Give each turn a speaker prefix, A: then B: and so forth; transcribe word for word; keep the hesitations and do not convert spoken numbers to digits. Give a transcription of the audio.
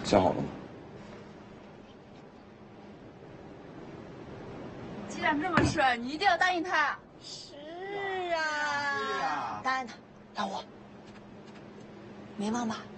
A: 想好了吗？
B: 既然这么顺，你一定要答应他。
C: 是啊，答应他，让我。没忘吧？